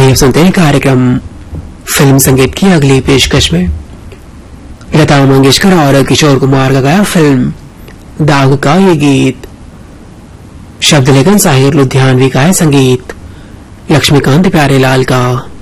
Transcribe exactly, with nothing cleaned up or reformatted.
आइए अब सुनते हैं कार्यक्रम फिल्म संगीत की अगली पेशकश में लता मंगेशकर और किशोर कुमार का गाया फिल्म दाग का ये गीत। शब्द लेखन साहिर लुधियानवी का है, संगीत लक्ष्मीकांत प्यारेलाल का।